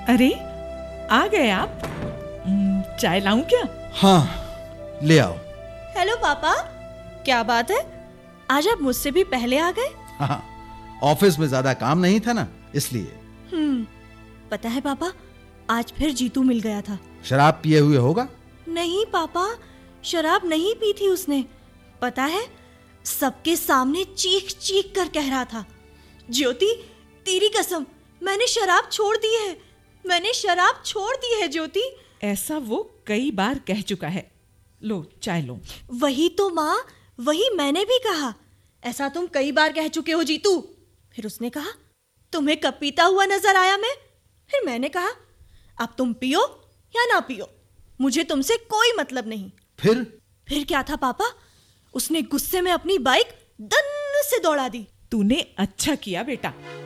अरे आ गए आप। चाय लाऊं क्या? हाँ, ले आओ। हेलो पापा, क्या बात है, आज आप मुझसे भी पहले आ गए? हाँ, ऑफिस में ज्यादा काम नहीं था ना, इसलिए। पता है पापा, आज फिर जीतू मिल गया था। शराब पिए हुए होगा? नहीं पापा, शराब नहीं पी थी उसने। पता है, सबके सामने चीख चीख कर कह रहा था, ज्योति तेरी कसम, मैंने शराब छोड़ दी है, मैंने शराब छोड़ दी है ज्योति। ऐसा वो कई बार कह चुका है। लो चाय लो। वही तो माँ, वही मैंने भी कहा, ऐसा तुम कई बार कह चुके हो जीतू। फिर उसने कहा, तुम्हें कब पीता हुआ नजर आया मैं? फिर मैंने कहा, अब तुम पियो या ना पियो, मुझे तुमसे कोई मतलब नहीं। फिर क्या था पापा, उसने गुस्से में अपनी बाइक दन से दौड़ा दी। तूने अच्छा किया बेटा,